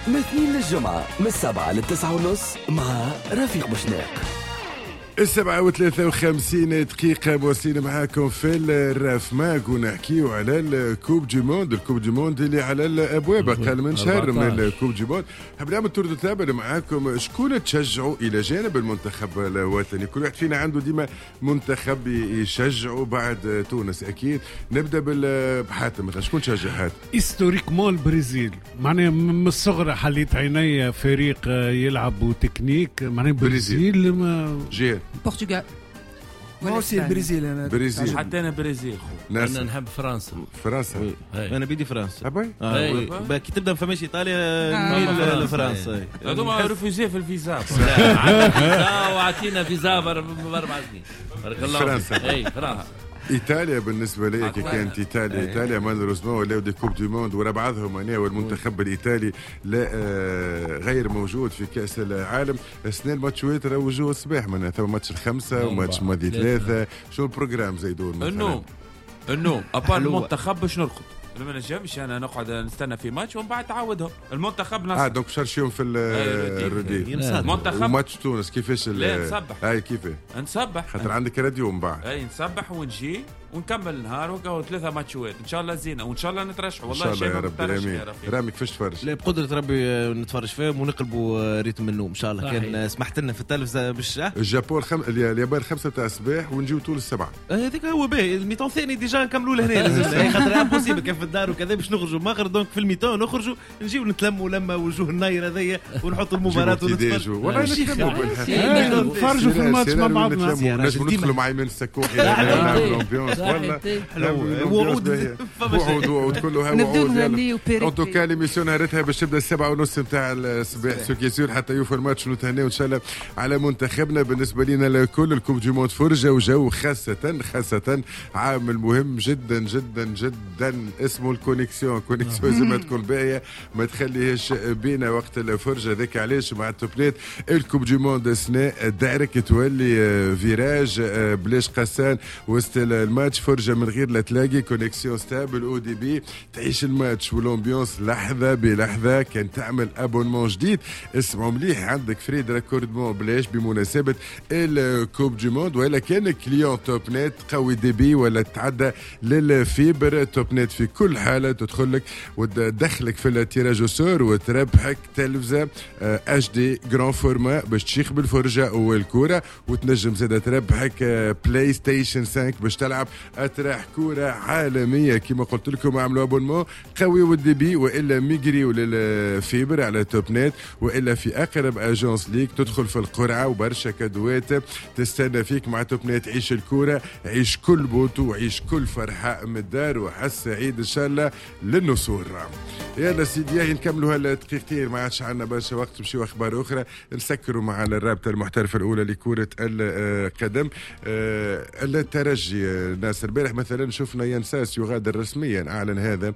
من الاثنين للجمعة من 7 ل9:30 مع رفيق بوشناق. 7:53 دقيقة واصلين معاكم في الراف ماك ونحكيو على الكوب دي موند. الكوب دي موند اللي على الأبواب أقل من شهر من الكوب دي موند. حاب نعمل تور دو تابل معاكم. شكون تشجعوا إلى جانب المنتخب الوطني؟ كل واحد فينا عنده ديما منتخب يشجعوا بعد تونس أكيد. نبدأ بحاتم مثلا. شكون تشجع حاتم؟ هيستوريكمون البرازيل، معناها من الصغر حليت عيني فريق يلعب تكنيك، معناها البرازيل جهة البرتغال ولا البرازيل. انا برازيل حتى انا برازيل ناس انا نحب فرنسا. فرنسا انا بدي فرنسا. أبي كي تبدا فماش ايطاليا نميل لفرنسا. هذوما ريفوجي في الفيزا. عندنا فيزا وعطينا فيزا ب4 سنين. بارك الله فرنسا. اي فرنسا. إيطاليا بالنسبة لي كانت إيطاليا مالوروزمون ولاو دي كوب دو موند ورا بعضهم أنا والمنتخب الإيطالي لا غير موجود في كأس العالم. السنة الماتشوات روجوه الصباح من ثم ماتش الخمسة وماتش ماضي 3. شو البروجرام زيدون مثلا؟ النوم أبار المنتخب باش نرقد. ما نجمش انا نقعد نستنى في ماتش ومن بعد تعاودهم المنتخب نص. دونك شرشيهم في الرودي. المنتخب وماتش تونس كيفاش؟ لا نصبح. كيفاه نصبح خاطر عندك راديو من بعد. نصبح ونجي ونكمل النهار وكاو 3 ماتشات ان شاء الله زينه وان شاء الله نترشحوا. والله شيء يا رب امين. رامي كيفاش تفرج؟ لا بقدرة ربي نتفرج فيهم ونقلبوا ريتم النوم ان شاء الله. كان سمحت لنا في التلفزه باش الجابون اليابان 5 تاع الصباح ونجيو طول السبعة. هذيك هو باهي. الميتون ثاني ديجا نكملوا لهنا خاطر امبوسيبل كيف في الدار وكذا باش نخرجوا ماخر. دونك في الميتون نخرجوا نجيو نتلموا لما وجوه الناير هذيا ونحطوا المباراه ونتفرجوا. والله نتلموا بالحق نتفرجوا في الماتش مع بعضنا. نجم ندخلوا مع ايمن السكوحي نعملوا امبيونس ولا وعود كلها وعود. ان توكا ليميسيون نهارتها باش تبدا 7:30 نتاع الصباح سوكيسيون حتى يوفى الماتش ونتهناو ان شاء الله على منتخبنا. بالنسبه لنا الكل الكوب دي موند فرجه وجو خاصه عامل مهم جدا جدا جدا اسمه الكونيكسيون. كونيكسيون لازم تكون باهيه ما تخليهاش بينا وقت الفرجه. ذاك علاش مع التوبليت الكوب دي موند السنه دايرك تولي فيراج بلاش قسان وسط الماتش. فرجه من غير لا تلاقي كونيكسيون ستابل او دي بي تعيش الماتش والامبيونس لحظه بلحظه. كان تعمل ابونمون جديد اسمعوا مليح عندك فريد راكوردمون بلاش بمناسبه الكوب دي موند. ولا كان كليون توب نت قوي دي بي ولا تتعدى للفيبر توب نت في كل حاله تدخل لك وتدخلك في التيراج سور وتربحك تلفزه اتش دي جران فورما باش تشيخ بالفرجه والكوره. وتنجم زاده تربحك بلاي ستيشن 5 باش تلعب اتراح كوره عالميه كما قلت لكم. عملوا ابونمون قوي والدي بي والا ميغريو للفيبر على توب نت والا في اقرب اجونس ليك. تدخل في القرعه وبرشا كادوات تستنى فيك مع توب نت. عيش الكوره عيش كل بوتو وعيش كل فرحه من الدار وحس سعيد ان شاء الله للنصور. يلا سيدي نكملوا هالدقيقتين ما عادش عندنا برشا وقت نمشيو اخبار اخرى. نسكروا مع الرابطه المحترفه الاولى لكره القدم الترجي. ناصر البارح مثلا شفنا ينساس يغادر رسميا. اعلن هذا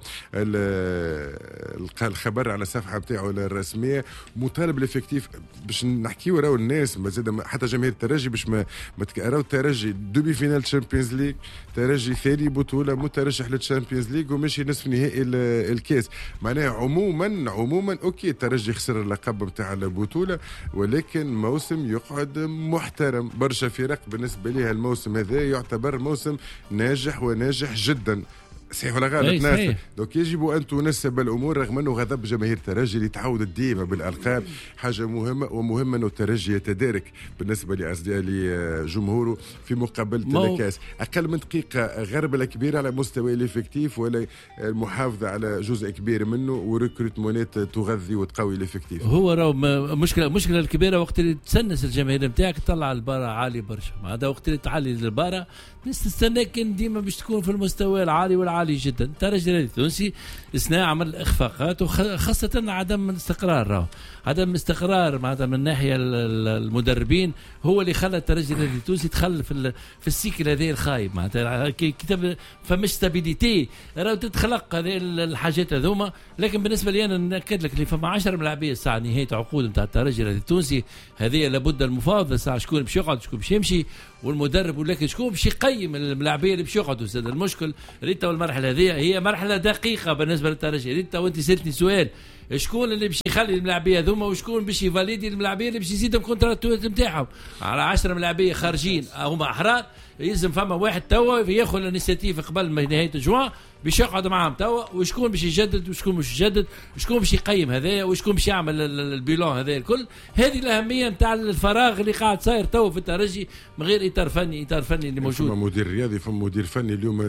الخبر على الصفحه بتاعه الرسميه. مطالب الافكتيف باش نحكيو راهو الناس ما زاد حتى جماهير الترجي باش ما راهو الترجي دوبي فينال تشامبيونز ليج. ترجي ثاني بطوله مترشح للتشامبيونز ليج ومشي نصف نهائي الكاس. معناها عموما اوكي الترجي خسر اللقب نتاع البطوله ولكن موسم يقعد محترم. برشا فرق بالنسبه لها الموسم هذا يعتبر موسم ناجح وناجح جدا. صحيح ولا غلط ناس؟ دوك يجب ان تنسب الامور رغم انه غضب جماهير الترجي اللي تعود ديما بالالقاب حاجه مهمه ومهمه انه الترجي يتدارك بالنسبه لجمهوره في مقابله الكاس. اقل من دقيقه غربله كبيره على مستوى الافكتيف ولا المحافظه على جزء كبير منه وريكروتمونات تغذي وتقوي الافكتيف. هو راهو مشكله الكبيره وقت اللي تسنس الجماهير نتاعك تطلع البارة عالي برشا. هذا وقت اللي تعلي البارة تستناك ديما باش تكون في المستوى العالي والعالي جدا. الترجي التونسي اثناء عمل اخفاقات وخاصه عدم الاستقرار. راهو عدم استقرار معناتها من ناحيه المدربين هو اللي خلى الترجي التونسي يدخل في السيكل هذه الخايب. معناتها كتاب فمش ستابيليتي راهو تتخلق هذه الحاجات هذوما. لكن بالنسبه لي انا ناكد لك اللي فما 10 ملاعبيه الساعه نهايه عقود نتاع الترجي التونسي هذه لابد المفاوضه الساعه شكون باش يقعد شكون باش يمشي والمدرب ولكن شكون باش يقيم الملاعبيه اللي باش يقعدوا. المشكل ريتا والمرحله هذه هي مرحله دقيقه بالنسبه للترجي. ريتا وانت سالتني سؤال شكون اللي باش يخلي الملاعبيه هذوما وشكون باش يفاليدي الملاعبيه اللي باش يزيدهم كونتراتوات نتاعهم. على 10 ملاعبيه خارجين هما احرار، يلزم فما واحد توا ياخذ الانيشيتيف قبل ما نهايه الجوان باش يقعد معاهم توا، وشكون باش يجدد وشكون باش يجدد وشكون باش يقيم هذايا وشكون باش يعمل البيلون هذايا الكل. هذه الاهميه نتاع الفراغ اللي قاعد صاير توا في الترجي من غير اطار فني اللي موجود. فما مدير رياضي، فما مدير فني اليوم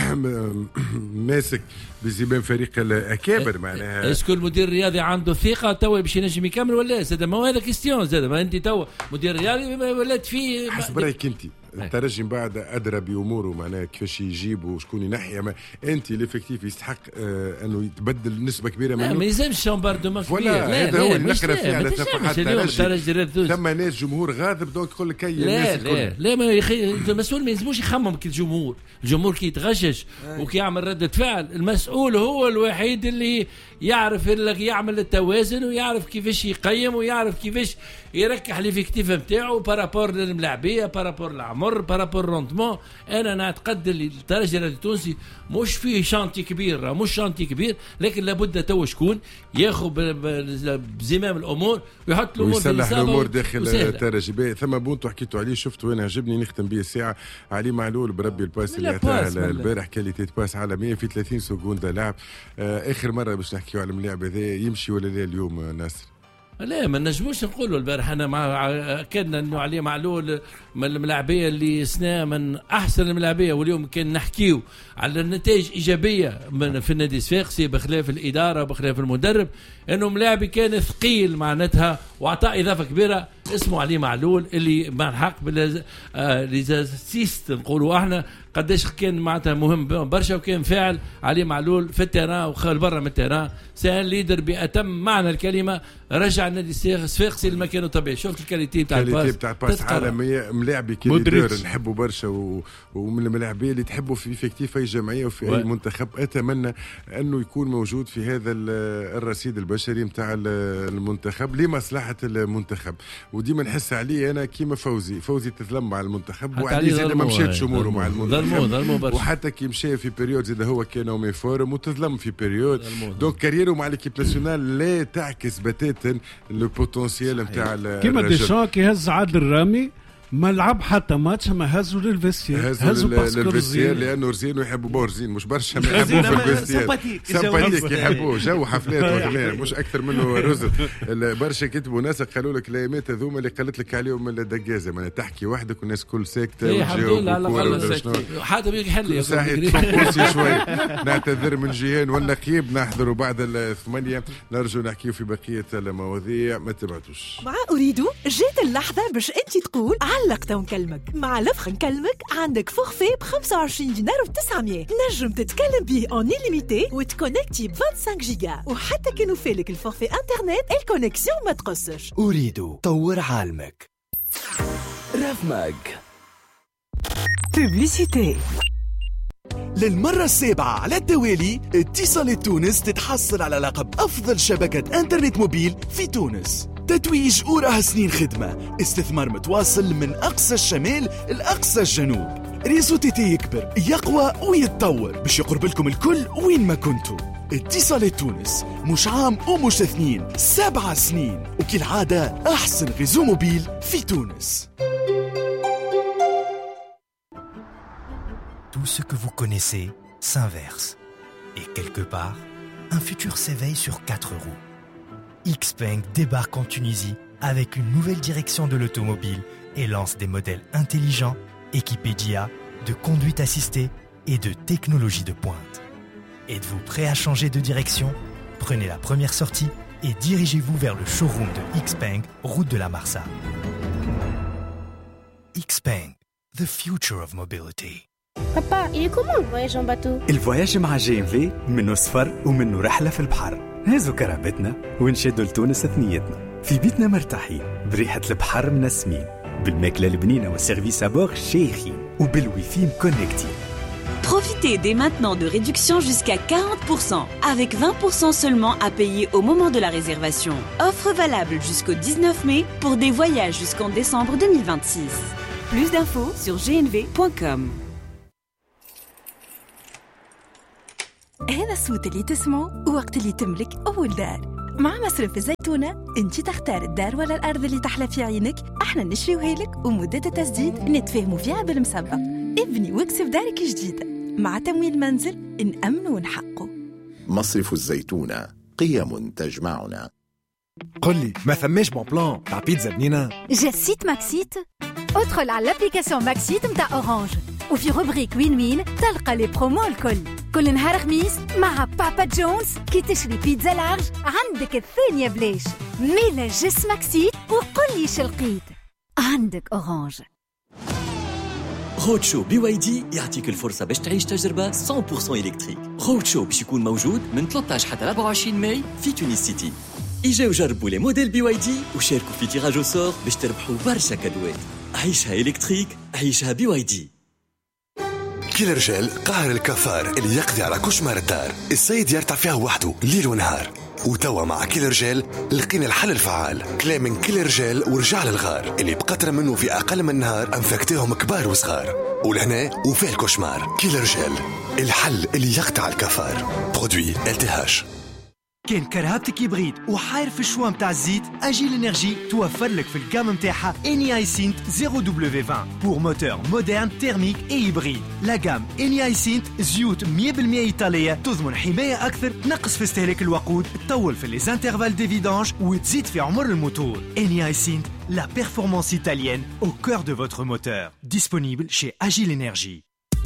ماسك بزمام فريق الاكابر معناها. اسكو المدير الرياضي عنده ثقه توا باش ينجم يكمل ولا زاد؟ ما هو هذا كيستيون زاد. ما انت توا مدير رياضي ولات فيه حسب رايك انت الترجي من بعد ادرى باموره معناها كيفاش يجيب وشكون ينحي. اما انت ليفيكتيف يستحق انه يتبدل نسبه كبيره منه. ما يلزمش شامباردومون كبير. لا هذا هو اللي نقرا فيه على صفحات الترجي. ثم ناس جمهور غاضب دونك يقول لك الناس الكل. لا ما المسؤول ما يلزموش يخمم كي الجمهور كي يتغشش وكي يعمل ردة فعل. المسؤول هو الوحيد اللي يعرف يعمل التوازن ويعرف كيفاش يقيم ويعرف كيفاش يركح ليفيكتيف نتاعو بارابور للملاعبيه بارابور للعمر بارابور روندمون. انا نعتقد الترجي التونسي مش فيه شانتي كبير، مش شانتي كبير، لكن لابد تو شكون ياخذ بزمام الامور ويحط الامور في الامور داخل الترجي. ثم بونتو حكيتوا عليه شفته وانا عجبني نختم به الساعه. علي معلول بربي الباس اللي عطاها البارح كاليتي باس عالميه في 30 سكوند لعب. اخر مره باش نحكيو على اللاعب هذا يمشي ولا لا اليوم ناصر؟ لا ما نجموش نقولوا البارح. انا مع اكدنا انه عليه معلول من الملاعبيه اللي سنا من احسن الملاعبيه، واليوم كان نحكيو على النتائج ايجابيه في النادي الصفاقسي بخلاف الاداره بخلاف المدرب، انه ملاعبي كان ثقيل معناتها واعطى اضافه كبيره اسمه عليه معلول اللي مع الحق ليزاسيست نقولوا احنا قداش كان معناتها مهم برشا وكان فاعل عليه معلول في التيران وخارج برا من التيران. سان ليدر باتم معنى الكلمه، رجع النادي الصفاقسي لمكانه الطبيعي. شفت الكاليتي تاع الباس عالميه. ملاعبي كي نحبوا برشا ومن الملاعبيه اللي تحبوا في افكتيف اي جمعيه وفي اي منتخب. اتمنى انه يكون موجود في هذا الرصيد البشري نتاع المنتخب لمصلحه المنتخب. وديما نحس عليه انا كيما فوزي تظلم مع المنتخب وعلي زاد ما مشاتش اموره مع المنتخب وحتى كي مشى في بيريود زاد هو كان اومي فورم وتظلم في بيريود. دونك كاريرو مع ليكيب ناسيونال لا تعكس بتاتا لو بوتنسيال نتاع كيما ديشان كي هز عادل الرامي ما لعب حتى ماتش ما هزوا للفيستير. هزوا للفيستير لانه رزين ويحبوا بورزين مش برشا ما يحبوه في الفيستير. سامباتيك يحبوه جو حفلات وغناء مش اكثر منه رز. برشا كتبوا ناس قالوا لك الايامات هذوما اللي قالت لك عليهم الدجازه ما تحكي وحدك والناس كل ساكته وتجاوب حتى بيحل صحيح شوي. نعتذر من جيهان والنقيب نحضروا بعد 8 نرجو نحكيو في بقيه المواضيع. ما تبعتوش مع أريدو. جات اللحظه باش انت تقول علقت ونكلمك. مع لفخ نكلمك عندك فورفي ب 25 دينار و900 نجم تتكلم به اون إليميتي وتكونكتي ب 25 جيجا، وحتى كي نوفيلك الفورفي انترنت الكونيكسيون ما تقصش. أريدو طور عالمك. راف ماج بوبليسيتي. للمرة السابعة على التوالي اتصالات تونس تتحصل على لقب أفضل شبكة إنترنت موبيل في تونس. تتويج وراها سنين خدمة، استثمار متواصل من أقصى الشمال لأقصى الجنوب. ريزو تي يكبر يقوى ويتطور باش يقرب لكم الكل وين ما كنتوا. اتصالات تونس مش عام ومش 2 7 سنين، وكالعادة أحسن ريزو موبيل في تونس. Tout ce que vous connaissez s'inverse. Et quelque part, un futur s'éveille sur 4 roues. Xpeng débarque en Tunisie avec une nouvelle direction de l'automobile et lance des modèles intelligents, équipés d'IA, de conduite assistée et de technologie de pointe. Êtes-vous prêt à changer de direction? Prenez la première sortie et dirigez-vous vers le showroom de Xpeng, route de la Marsa. Xpeng, the future of mobility. Papa, il est comment le voyage en bateau? الفواياج مع GMV منه سفر ومنه رحلة في البحر. هزوا كرامتنا ونشدوا لتونس ثنيتنا. في بيتنا مرتاحين بريحة البحر منسمين بالماكلة البنينة والسيرفيس أبور شيخين وبالويفي مكونكتين. Profitez dès maintenant de réductions jusqu'à 40%, avec 20% seulement à payer au moment de la réservation. Offre valable jusqu'au 19 mai pour des voyages jusqu'en décembre 2026. Plus d'infos sur gnv.com. هذا الصوت اللي تسمعه وقت اللي تملك أول دار. مع مصرف الزيتونة انت تختار الدار ولا الأرض اللي تحلى في عينك، احنا نشريوها لك ومدة التسديد نتفاهموا فيها بالمسابقة. ابني واكسب دارك جديدة مع تمويل منزل نأمن ونحقه. مصرف الزيتونة، قيم تجمعنا. قل لي ما ثماش بون بلان تاع بيتزا بنينة؟ جا سيت ماكسيت. ادخل على الابليكاسيون ماكسيت متاع اورانج وفي روبريك وين وين تلقى لي برومو الكل. كل نهار خميس مع بابا جونز كي تشري بيتزا لارج عندك الثانية بلاش. ميلا جس ماكسيت وقل لي شلقيت عندك اورانج. رود شو بي واي دي يعطيك الفرصة باش تعيش تجربة 100% إلكتريك. رود شو باش يكون موجود من 13 حتى 24 ماي في تونس سيتي. اجاو جربوا لي موديل بي واي دي وشاركوا في تيراج سور باش تربحوا برشا كادوات. عيشها إلكتريك، عيشها بي واي دي. كيلر جيل قاهر الكفار اللي يقضي على كشمار الدار، السيد يرتع فيها وحده ليل ونهار. وتوا مع كيلر جيل لقينا الحل الفعال، كلام من كيلر جيل ورجع للغار اللي بقطرة منه في أقل من نهار أنفكتهم كبار وصغار. ولهنا وفيه الكشمار. كيلر جيل الحل اللي يقطع الكفار. برودوي LTH. كان كرهبتك يبغيد وحاير في الشوا متاع الزيت، اجي الانرجي توفر لك في الجام متاعها اني اي سينت 0W20 بور موتور مودرن تيرميك اي هيبريد. لا جام اني اي سينت زيوت 100% ايطاليه تضمن حمايه اكثر، تنقص في استهلاك الوقود، تطول في لي انترفال دي فيدانج وتزيد في عمر الموتور. اني اي سينت la performance italienne au cœur de votre moteur. Disponible chez Agile Energy.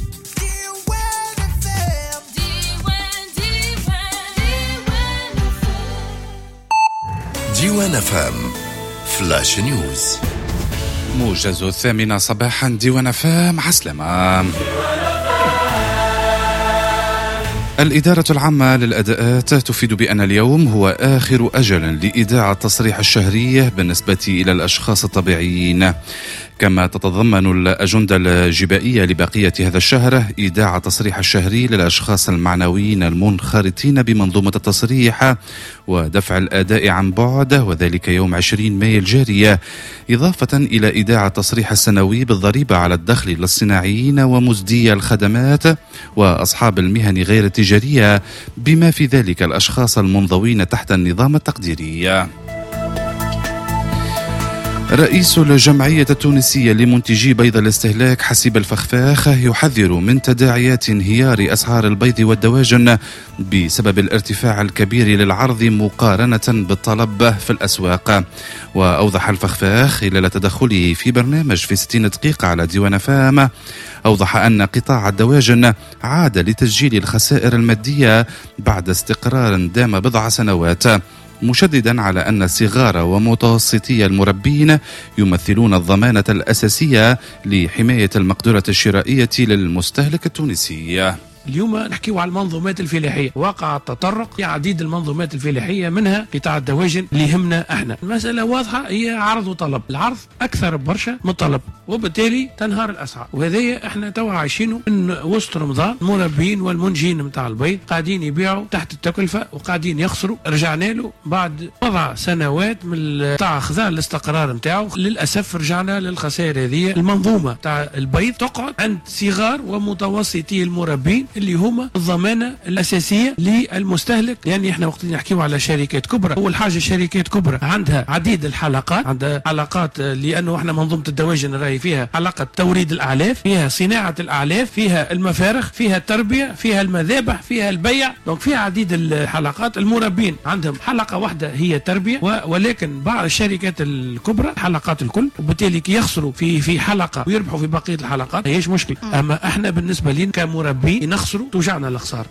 ديوان فام فلاش نيوز. موجز 8 صباحا ديوان فام. عسلامة. الإدارة العامة للأداءات تفيد بأن اليوم هو آخر أجل لإيداع التصريح الشهري بالنسبة إلى الأشخاص الطبيعيين، كما تتضمن الأجندة الجبائية لبقية هذا الشهر إيداع التصريح الشهري للأشخاص المعنويين المنخرطين بمنظومة التصريح ودفع الأداء عن بعد، وذلك يوم 20 مايو الجارية، إضافة إلى إيداع التصريح السنوي بالضريبة على الدخل للصناعيين ومزدي الخدمات وأصحاب المهن غير التجارية، بما في ذلك الأشخاص المنضوين تحت النظام التقديري. رئيس الجمعية التونسية لمنتجي بيض الاستهلاك حسيب الفخفاخ يحذر من تداعيات انهيار أسعار البيض والدواجن بسبب الارتفاع الكبير للعرض مقارنة بالطلب في الأسواق. وأوضح الفخفاخ خلال تدخله في برنامج في 60 دقيقة على ديوان فام، أوضح أن قطاع الدواجن عاد لتسجيل الخسائر المادية بعد استقرار دام بضع سنوات، مشددا على أن الصغار ومتوسطي المربين يمثلون الضمانة الأساسية لحماية المقدرة الشرائية للمستهلك التونسي. اليوم نحكيو على المنظومات الفلاحية، وقع التطرق في عديد المنظومات الفلاحية منها قطاع الدواجن اللي يهمنا احنا. المسألة واضحة، هي عرض وطلب، العرض أكثر برشا من الطلب وبالتالي تنهار الأسعار، وهذا احنا توا عايشينه من وسط رمضان. المربين والمنجين متاع البيض قاعدين يبيعوا تحت التكلفة وقاعدين يخسروا. رجعنا له بعد بضع سنوات من تاع خذا الاستقرار متاعه، للأسف رجعنا للخسائر هذه. المنظومة تاع البيض تقعد عند صغار ومتوسطي المربين اللي هما الضمانة الأساسية للمستهلك، لأن احنا وقت نحكيو على شركات كبرى، أول حاجة شركات كبرى عندها عديد الحلقات، عندها حلقات لأنه احنا منظومة الدواجن راهي فيها حلقة توريد الأعلاف، فيها صناعة الأعلاف، فيها المفارخ، فيها التربية، فيها المذابح، فيها البيع، دونك فيها عديد الحلقات. المربين عندهم حلقة واحدة هي تربية، ولكن بعض الشركات الكبرى حلقات الكل، وبالتالي كي يخسروا في حلقة ويربحوا في بقية الحلقات هيش مشكلة. أما احنا بالنسبة لنا كمربين نخسروا توجعنا الخسارة.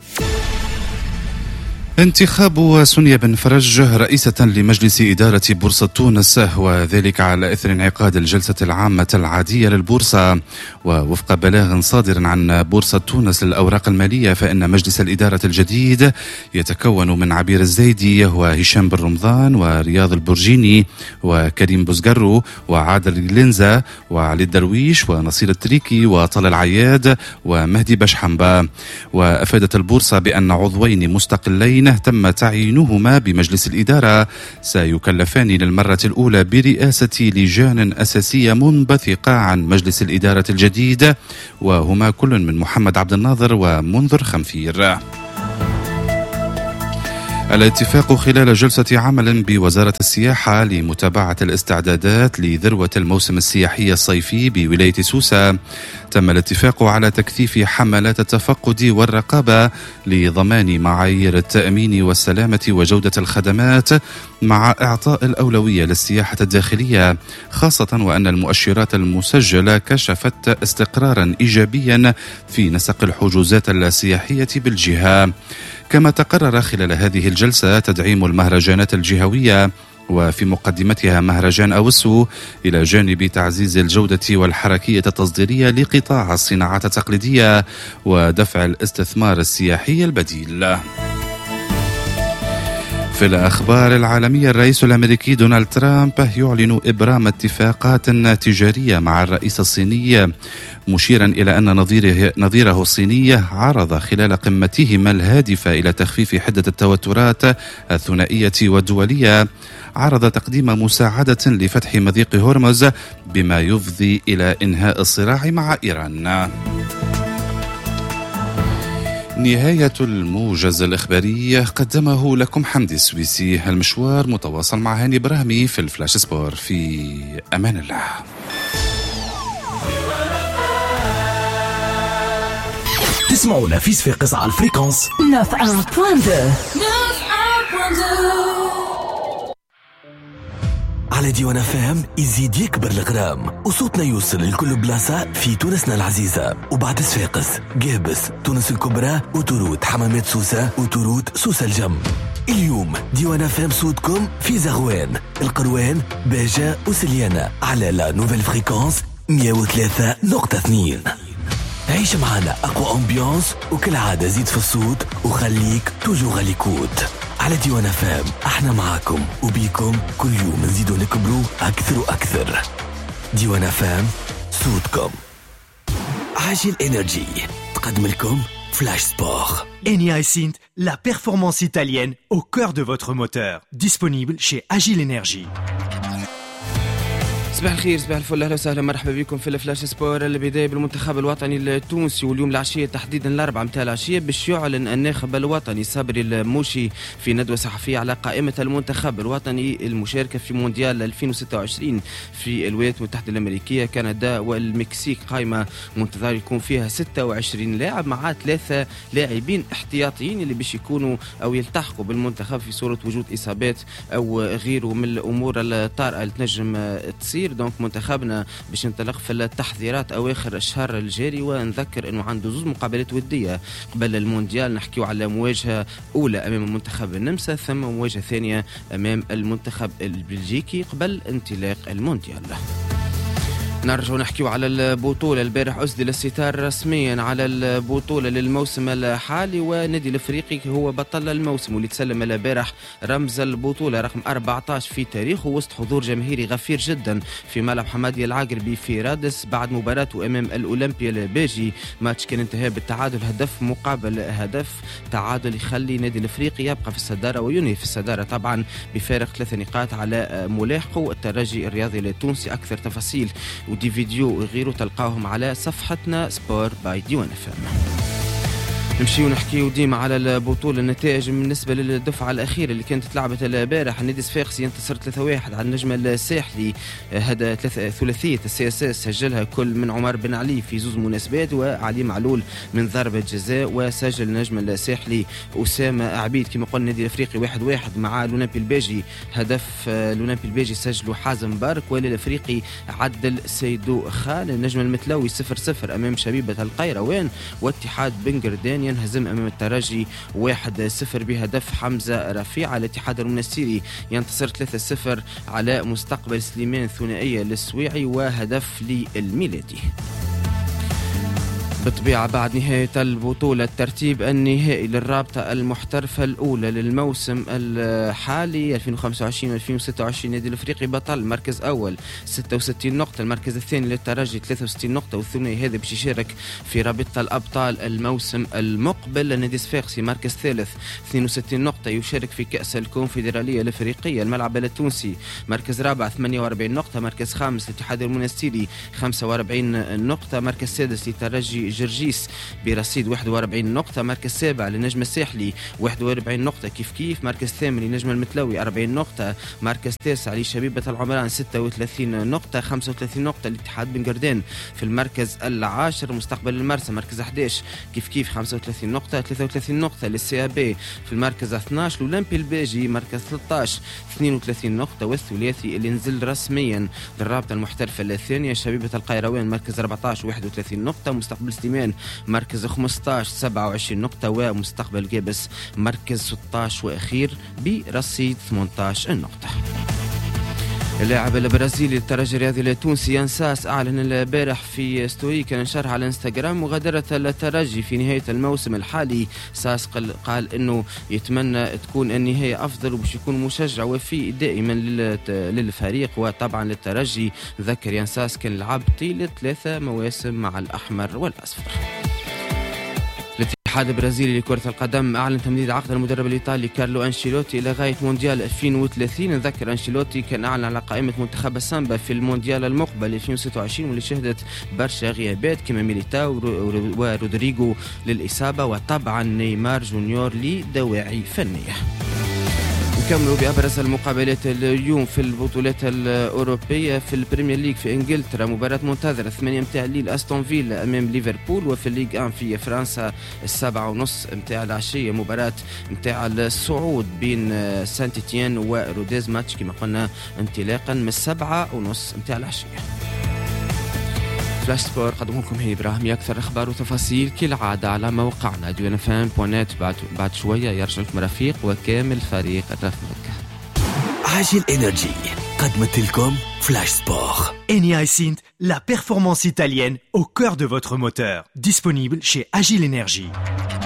انتخاب سونيا بن فرج رئيسة لمجلس إدارة بورصة تونس، وذلك على إثر انعقاد الجلسة العامة العادية للبورصة. ووفق بلاغ صادر عن بورصة تونس للأوراق المالية، فإن مجلس الإدارة الجديد يتكون من عبير الزيدي وهشام بن رمضان ورياض البرجيني وكريم بوزقرو وعادل الجلنزة وعلي الدرويش ونصير التريكي وطلال العياد ومهدي بشحنبة. وأفادت البورصة بأن عضوين مستقلين تم تعيينهما بمجلس الإدارة سيكلفان للمرة الأولى برئاسة لجان أساسية منبثقة عن مجلس الإدارة الجديد، وهما كل من محمد عبد الناظر ومنذر خنفير. الاتفاق خلال جلسة عمل بوزارة السياحة لمتابعة الاستعدادات لذروة الموسم السياحي الصيفي بولاية سوسة. تم الاتفاق على تكثيف حملات التفقد والرقابة لضمان معايير التأمين والسلامة وجودة الخدمات، مع إعطاء الأولوية للسياحة الداخلية، خاصة وأن المؤشرات المسجلة كشفت استقرارا إيجابيا في نسق الحجوزات السياحية بالجهة. كما تقرر خلال هذه الجلسة تدعيم المهرجانات الجهوية وفي مقدمتها مهرجان أوسو، إلى جانب تعزيز الجودة والحركية التصديرية لقطاع الصناعات التقليدية ودفع الاستثمار السياحي البديل. في الأخبار العالمية، الرئيس الأمريكي دونالد ترامب يعلن إبرام اتفاقات تجارية مع الرئيس الصيني، مشيرا إلى أن نظيره الصيني عرض خلال قمتهما الهادفة إلى تخفيف حدة التوترات الثنائية والدولية عرض تقديم مساعدة لفتح مضيق هرمز بما يفضي إلى إنهاء الصراع مع إيران. نهاية الموجز الإخباري قدمه لكم حمدي السويسي. المشوار متواصل مع هاني براهمي في الفلاش سبور. في أمان الله. تسمعونا في صفاقس على الفريكونس 91.2 على ديوان فهم. يزيد يكبر الغرام وصوتنا يوصل لكل بلاصة في تونسنا العزيزة، وبعد صفاقس قابس تونس الكبرى وتروت حمامات سوسة وتروت سوسة الجم. اليوم ديوان فهم صوتكم في زغوان، القروان، باجة وسليانة على لا نوفيل فريكونس 103.2. عيش معنا أقوى أمبيانس، وكل عادة زيد في الصوت وخليك توجو غاليكوت. على ديوان فام احنا معاكم وبيكم كل يوم نزيدوا نكبروا أكثر وأكثر. ديوان فام صوتكم. عاجل إنرجي تقدم لكم Flash Sport. Eni Synth, la performance italienne au cœur de votre moteur. Disponible chez Agile Energy. صباح الخير، صباح الفل، اهلا وسهلا، مرحبا بكم في الفلاش سبور. البدايه بالمنتخب الوطني التونسي، واليوم العشيه تحديدا الاربعاء متاع العشيه باش يعلن الناخب الوطني صبري الموشي في ندوه صحفيه على قائمه المنتخب الوطني المشاركه في مونديال 2026 في الولايات المتحده الامريكيه، كندا والمكسيك. قائمه منتظر يكون فيها 26 لاعب مع 3 لاعبين احتياطيين اللي باش يكونوا او يلتحقوا بالمنتخب في صوره وجود اصابات او غيره من الامور الطارئه اللي تنجم تصير. دونك منتخبنا باش ينطلق في التحضيرات اواخر الشهر الجاري، ونذكر انه عنده 2 مقابلات وديه قبل المونديال. نحكيو على مواجهه اولى امام المنتخب النمسا، ثم مواجهه ثانيه امام المنتخب البلجيكي قبل انطلاق المونديال. نرجع نحكيو على البطولة. البارح أسدل الستار رسميا على البطولة للموسم الحالي، ونادي الافريقي هو بطل الموسم، واللي تسلم البارح رمز البطولة رقم 14 في تاريخه وسط حضور جماهيري غفير جدا في ملعب حمادية العقربي في رادس بعد مباراته أمام الأولمبيا الباجي. ماتش كان انتهى بالتعادل هدف مقابل هدف، تعادل يخلي نادي الافريقي يبقى في الصدارة وينهي في الصدارة طبعا بفارق 3 نقاط على ملاحقه الترجي الرياضي التونسي. أكثر تفاصيل ودي فيديو وغيره تلقاهم على صفحتنا سبور باي ديوان فام. نمشي ونحكيو ديما على البطولة. النتائج بالنسبة للدفعة الأخيرة اللي كانت تلعبت البارح، النادي صفاقسي ينتصر 3-1 على النجم الساحلي. هذا ثلاثية السي اس اس سجلها كل من عمر بن علي في 2 مناسبات وعلي معلول من ضربة جزاء، وسجل النجم الساحلي أسامة عبيد كما قلنا النادي الأفريقي 1-1 مع الأولمبي الباجي. هدف الأولمبي الباجي سجله حازم بارك، وللأفريقي عدل سيدو خان. النجم المتلوي 0-0 أمام شبيبة القيروان، واتحاد بنغردان ينهزم أمام الترجي 1-0 بهدف حمزة رفيع. الاتحاد المنستيري ينتصر 3-0 على مستقبل سليمان ثنائية للسويعي وهدف للميلادي. بالطبيعة بعد نهاية البطولة الترتيب النهائي للرابطة المحترفة الأولى للموسم الحالي 2025-2026. النادي الأفريقي بطل، مركز أول 66 نقطة، المركز الثاني للترجي 63 نقطة، والثنائي هذا باش يشارك في رابطة الأبطال الموسم المقبل. النادي الصفاقسي مركز ثالث 62 نقطة، يشارك في كأس الكونفدرالية الأفريقية. الملعب التونسي مركز رابع 48 نقطة، مركز خامس الاتحاد المنستيري 45 نقطة، مركز سادس للترجي جرجيس برصيد 41 نقطة. مركز سابع للنجم الساحلي 41 نقطة كيف كيف. مركز ثامن لنجم المتلوي 40 نقطة. مركز تاسع لشبيبة العمران 36 نقطة. 35 نقطة الاتحاد بن قردان في المركز العاشر. مستقبل المرسى مركز 11 كيف كيف 35 نقطة. 33 نقطة للسي بي في المركز 12. الأولمبي الباجي مركز 13 32 نقطة. والثلاثي اللي نزل رسميا للرابطة المحترفة الثانية شبيبة القيروان مركز 14 31 نقطة. مستقبل سليمان مركز 15 27 نقطة. ومستقبل جابس مركز 16 وأخير برصيد 18 نقطة. اللاعب البرازيلي الترجي الرياضي التونسي ينساس أعلن البارح في ستوري كان نشرها على انستغرام مغادرة الترجي في نهاية الموسم الحالي. ساس قال انه يتمنى تكون النهاية افضل وباش يكون مشجع وفي دائما للفريق وطبعا للترجي. ذكر ينساس كان لعب طيلة 3 مواسم مع الأحمر والأصفر. الاتحاد البرازيلي لكرة القدم أعلن تمديد عقد المدرب الإيطالي كارلو أنشيلوتي إلى غاية مونديال 2030. ذكر أنشيلوتي كان أعلن على قائمة منتخب السامبا في المونديال المقبل 2026 واللي شهدت برشا غيابات كما ميليتاو ورودريغو للإصابة وطبعا نيمار جونيور لدواعي فنية. نكملوا بأبرز المقابلات اليوم في البطولات الأوروبية. في البريمير ليج في إنجلترا مباراة منتظرة 8 متاع الليل أستون فيلا أمام ليفربول. وفي الليج 1 في فرنسا 7:30 متاع العشية مباراة متاع الصعود بين سانت إتيان وروديز ماتش كما قلنا انطلاقا من 7:30 متاع العشية. فلاش سبور قدمه لكم هي إبراهيم. أكثر أخبار وتفاصيل كالعادة على موقعنا dwnfm.net. بعد شوية يرجع لكم رفيق وكامل فريق الرفمك. عاجل إنرجي قدمت لكم فلاش سبور. Eni Synth, la performance italienne au cœur de votre moteur. Disponible chez Agile Energy.